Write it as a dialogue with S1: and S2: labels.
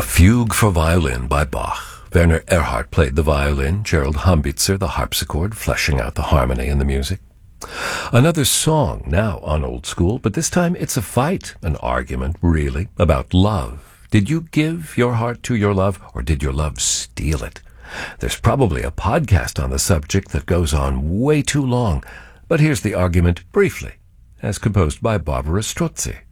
S1: A Fugue for Violin by Bach. Werner Erhard played the violin, Gerald Humbitzer the harpsichord, fleshing out the harmony in the music. Another song, now on Old School, but this time it's a fight, an argument, really, about love. Did you give your heart to your love, or did your love steal it? There's probably a podcast on the subject that goes on way too long, but here's the argument briefly, as composed by Barbara Strozzi.